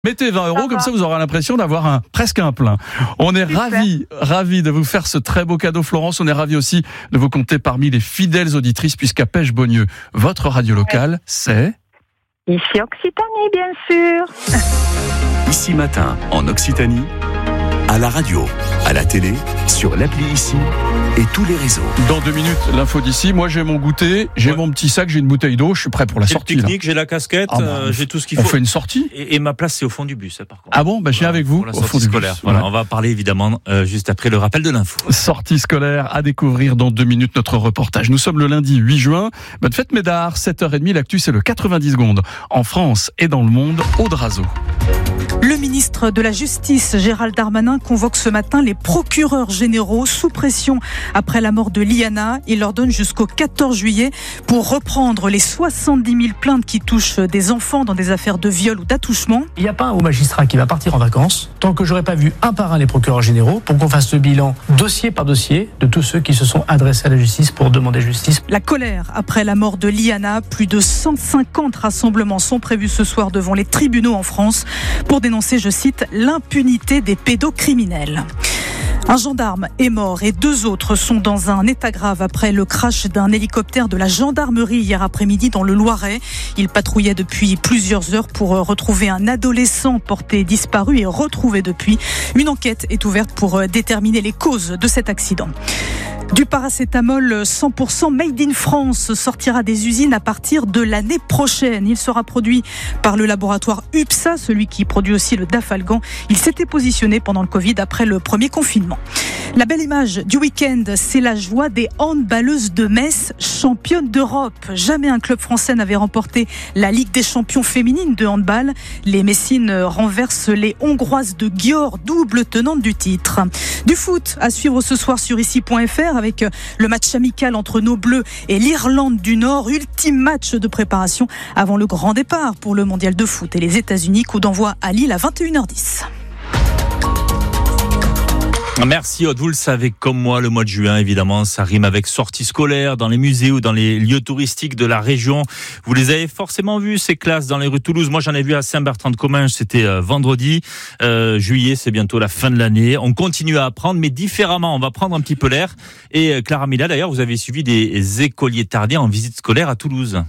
Mettez 20 €, comme ça vous aurez l'impression d'avoir presque un plein. On est ravis de vous faire ce très beau cadeau, Florence. On est ravis aussi de vous compter parmi les fidèles auditrices, puisqu'à Pêche-Beaunieu, votre radio locale, c'est... Ici Occitanie, bien sûr. Ici Matin, en Occitanie, à la radio, à la télé, sur l'appli Ici et tous les réseaux. Dans 2 minutes, l'info d'ici. Moi, j'ai mon goûter, j'ai mon petit sac, j'ai une bouteille d'eau, je suis prêt pour la sortie. J'ai le technique, j'ai la casquette, j'ai tout ce qu'il faut. On fait une sortie. Et ma place, c'est au fond du bus, par contre. Ah bon, je viens avec vous au fond du scolaire. Bus. Voilà, on va parler évidemment juste après le rappel de l'info. Sortie scolaire à découvrir dans 2 minutes notre reportage. Nous sommes le lundi 8 juin. Bonne fête Médard, 7h30, l'actu c'est le 90 secondes. En France et dans le monde, Aude Razeau. Le ministre de la Justice, Gérald Darmanin, convoque ce matin les procureurs généraux sous pression après la mort de Liana. Il leur donne jusqu'au 14 juillet pour reprendre les 70 000 plaintes qui touchent des enfants dans des affaires de viol ou d'attouchement. Il n'y a pas un haut magistrat qui va partir en vacances tant que j'aurai pas vu un par un les procureurs généraux pour qu'on fasse le bilan dossier par dossier de tous ceux qui se sont adressés à la justice pour demander justice. La colère après la mort de Liana. Plus de 150 rassemblements sont prévus ce soir devant les tribunaux en France pour dénoncer, je cite, l'impunité des pédocriminels. Un gendarme est mort et 2 autres sont dans un état grave après le crash d'un hélicoptère de la gendarmerie hier après-midi dans le Loiret. Il patrouillait depuis plusieurs heures pour retrouver un adolescent porté disparu et retrouvé depuis. Une enquête est ouverte pour déterminer les causes de cet accident. Du paracétamol 100% made in France sortira des usines à partir de l'année prochaine. Il sera produit par le laboratoire UPSA, celui qui produit aussi le Dafalgan. Il s'était positionné pendant le Covid après le premier confinement. La belle image du week-end, c'est la joie des handballeuses de Metz, championnes d'Europe. Jamais un club français n'avait remporté la Ligue des champions féminines de handball. Les Messines renversent les Hongroises de Győr, double tenante du titre. Du foot à suivre ce soir sur ici.fr avec le match amical entre nos Bleus et l'Irlande du Nord. Ultime match de préparation avant le grand départ pour le mondial de foot et les États-Unis. Coup d'envoi à Lille à 21h10. Merci Aude, vous le savez comme moi, le mois de juin évidemment ça rime avec sortie scolaire dans les musées ou dans les lieux touristiques de la région. Vous les avez forcément vus ces classes dans les rues de Toulouse. Moi j'en ai vu à Saint-Bertrand-de-Comminges, c'était vendredi. Juillet c'est bientôt la fin de l'année. On continue à apprendre mais différemment, on va prendre un petit peu l'air. Et Clara Mila d'ailleurs, vous avez suivi des écoliers tardiens en visite scolaire à Toulouse.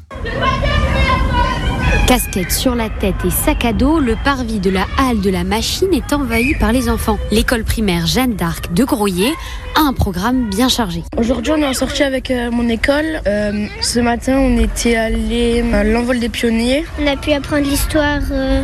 Casquette sur la tête et sac à dos, le parvis de la halle de la machine est envahi par les enfants. L'école primaire Jeanne d'Arc de Groyer a un programme bien chargé. Aujourd'hui, on est sorti avec mon école. Ce matin, on était allé à l'envol des pionniers. On a pu apprendre l'histoire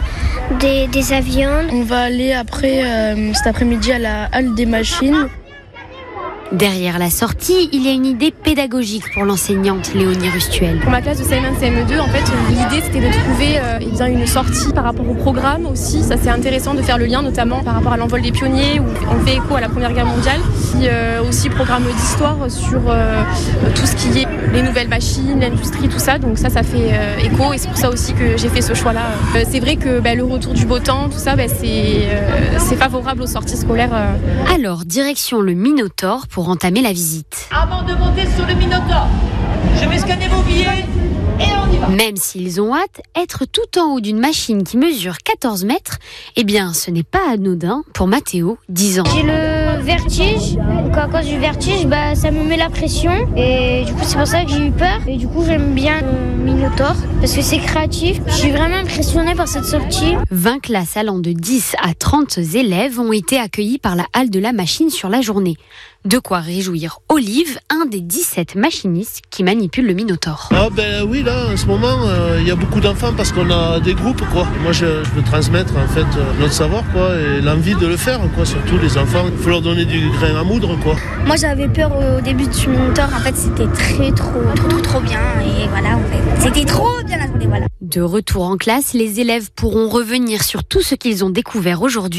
des avions. On va aller après, cet après-midi, à la halle des machines. Derrière la sortie, il y a une idée pédagogique pour l'enseignante Léonie Rustuel. Pour ma classe de CM1 CM2, en fait, l'idée c'était de trouver une sortie par rapport au programme aussi. Ça c'est intéressant de faire le lien, notamment par rapport à l'envol des pionniers où on fait écho à la Première Guerre mondiale. Puis, aussi programme d'histoire sur tout ce qui est les nouvelles machines, l'industrie, tout ça. Donc ça fait écho et c'est pour ça aussi que j'ai fait ce choix-là. C'est vrai que le retour du beau temps, tout ça, c'est favorable aux sorties scolaires. Alors, direction le Minotaure pour entamer la visite. Avant de monter sur le Minotaure, je vais scanner vos billets et on y va. Même s'ils ont hâte, être tout en haut d'une machine qui mesure 14 mètres, eh bien ce n'est pas anodin pour Mathéo, 10 ans. J'ai le vertige, donc à cause du vertige, ça me met la pression et du coup c'est pour ça que j'ai eu peur. Et du coup j'aime bien le Minotaure parce que c'est créatif. Je suis vraiment impressionnée par cette sortie. 20 classes allant de 10 à 30 élèves ont été accueillis par la halle de la machine sur la journée. De quoi réjouir Olive, un des 17 machinistes qui manipule le Minotaure. Ah oui, là, en ce moment, il y a beaucoup d'enfants parce qu'on a des groupes, quoi. Moi, je veux transmettre, en fait, notre savoir, quoi, et l'envie de le faire, quoi. Surtout les enfants, il faut leur donner du grain à moudre, quoi. Moi, j'avais peur au début du Minotaure. En fait, c'était trop bien. Et voilà, en fait, c'était trop bien la journée, voilà. De retour en classe, les élèves pourront revenir sur tout ce qu'ils ont découvert aujourd'hui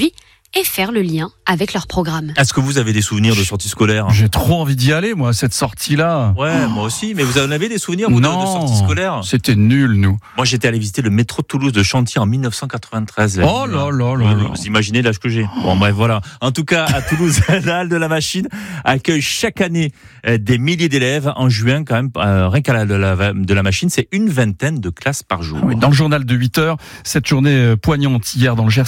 et faire le lien avec leur programme. Est-ce que vous avez des souvenirs de sorties scolaires ? J'ai trop envie d'y aller, moi, cette sortie-là. Ouais, moi aussi. Mais vous en avez des souvenirs vous, de sorties scolaires ? C'était nul, nous. Moi, j'étais allé visiter le métro de Toulouse de Chantilly en 1993. Oh là là là là. Vous imaginez l'âge que j'ai. Bon, bref, voilà. En tout cas, à Toulouse, la Halle de la Machine accueille chaque année des milliers d'élèves. En juin, quand même, rien qu'à la Halle de la Machine, c'est une vingtaine de classes par jour. Oui, dans le journal de 8 heures, cette journée poignante hier dans le Gers,